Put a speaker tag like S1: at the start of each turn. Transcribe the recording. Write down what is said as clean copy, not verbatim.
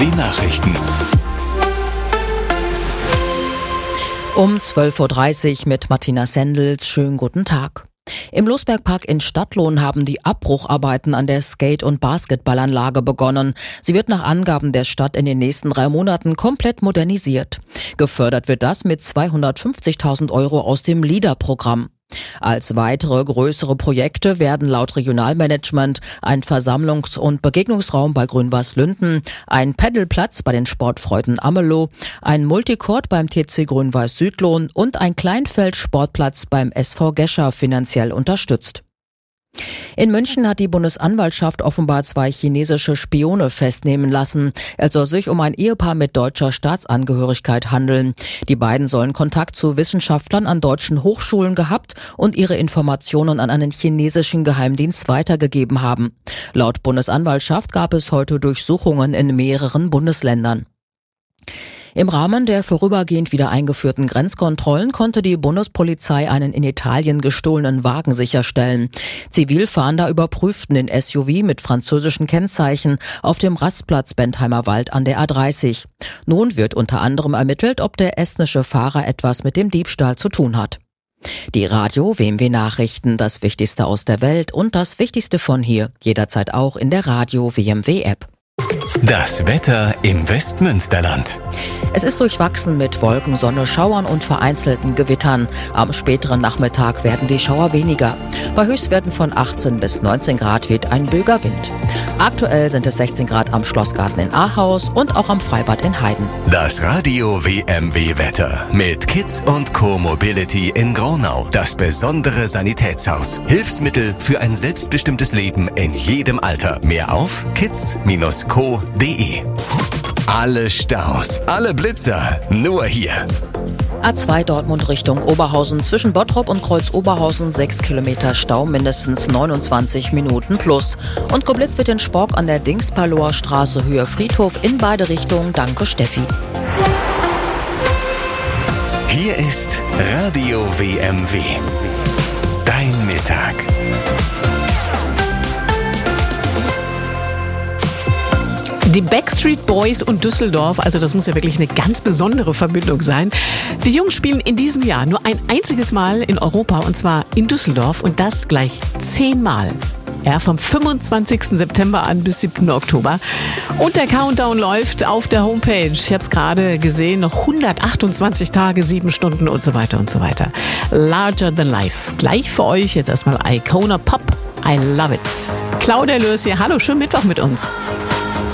S1: Die Nachrichten.
S2: Um 12.30 Uhr mit Martina Sendels. Schönen guten Tag. Im Losbergpark in Stadtlohn haben die Abbrucharbeiten an der Skate- und Basketballanlage begonnen. Sie wird nach Angaben der Stadt in den nächsten 3 Monaten komplett modernisiert. Gefördert wird das mit 250.000 € aus dem LEADER-Programm. Als weitere größere Projekte werden laut Regionalmanagement ein Versammlungs- und Begegnungsraum bei Grün-Weiß-Lünden, ein Paddelplatz bei den Sportfreuden Amelow, ein Multicourt beim TC Grün-Weiß-Südlohn und ein Kleinfeld-Sportplatz beim SV Gescher finanziell unterstützt. In München hat die Bundesanwaltschaft offenbar 2 chinesische Spione festnehmen lassen. Es soll sich um ein Ehepaar mit deutscher Staatsangehörigkeit handeln. Die beiden sollen Kontakt zu Wissenschaftlern an deutschen Hochschulen gehabt und ihre Informationen an einen chinesischen Geheimdienst weitergegeben haben. Laut Bundesanwaltschaft gab es heute Durchsuchungen in mehreren Bundesländern. Im Rahmen der vorübergehend wieder eingeführten Grenzkontrollen konnte die Bundespolizei einen in Italien gestohlenen Wagen sicherstellen. Zivilfahnder überprüften den SUV mit französischen Kennzeichen auf dem Rastplatz Bentheimer Wald an der A30. Nun wird unter anderem ermittelt, ob der estnische Fahrer etwas mit dem Diebstahl zu tun hat. Die Radio WMW Nachrichten, das Wichtigste aus der Welt und das Wichtigste von hier, jederzeit auch in der Radio WMW App.
S1: Das Wetter im Westmünsterland.
S2: Es ist durchwachsen mit Wolken, Sonne, Schauern und vereinzelten Gewittern. Am späteren Nachmittag werden die Schauer weniger. Bei Höchstwerten von 18 bis 19 Grad weht ein böiger Wind. Aktuell sind es 16 Grad am Schlossgarten in Ahaus und auch am Freibad in Heiden.
S1: Das Radio WMW Wetter mit Kids und Co Mobility in Gronau. Das besondere Sanitätshaus. Hilfsmittel für ein selbstbestimmtes Leben in jedem Alter. Mehr auf kids-co.de. Alle Staus, alle Blitzer, nur hier.
S2: A2 Dortmund Richtung Oberhausen. Zwischen Bottrop und Kreuz-Oberhausen 6 Kilometer Stau, mindestens 29 Minuten plus. Und geblitzt wird in Spork an der Dingspaloer Straße Höhe Friedhof in beide Richtungen. Danke, Steffi.
S1: Hier ist Radio WMW. Dein Mittag.
S3: Die Backstreet Boys und Düsseldorf, also das muss ja wirklich eine ganz besondere Verbindung sein. Die Jungs spielen in diesem Jahr nur ein einziges Mal in Europa und zwar in Düsseldorf und das gleich 10 Mal. Ja, vom 25. September an bis 7. Oktober. Und der Countdown läuft auf der Homepage. Ich habe es gerade gesehen, noch 128 Tage, 7 Stunden und so weiter und so weiter. Larger than life. Gleich für euch jetzt erstmal Icona Pop. I love it. Claudia Lörs hier. Hallo, schönen Mittwoch mit uns.